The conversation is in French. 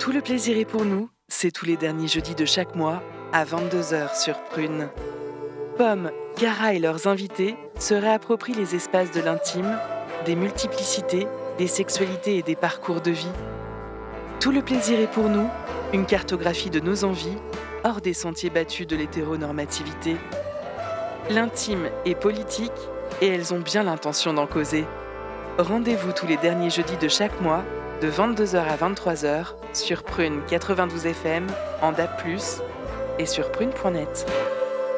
Tout le plaisir est pour nous, c'est tous les derniers jeudis de chaque mois, à 22h sur Prune. Pomme, Cara et leurs invités se réapproprient les espaces de l'intime, des multiplicités, des sexualités et des parcours de vie. Tout le plaisir est pour nous, une cartographie de nos envies, hors des sentiers battus de l'hétéronormativité. L'intime est politique, et elles ont bien l'intention d'en causer. Rendez-vous tous les derniers jeudis de chaque mois, de 22h à 23h, sur Prune 92 FM, en DAB+, et sur prune.net.